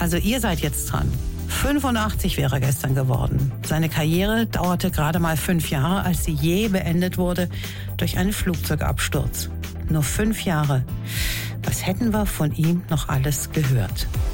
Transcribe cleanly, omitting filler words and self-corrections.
Also ihr seid jetzt dran. 85 wäre er gestern geworden. Seine Karriere dauerte gerade mal 5 Jahre, als sie je beendet wurde durch einen Flugzeugabsturz. Nur 5 Jahre. Was hätten wir von ihm noch alles gehört?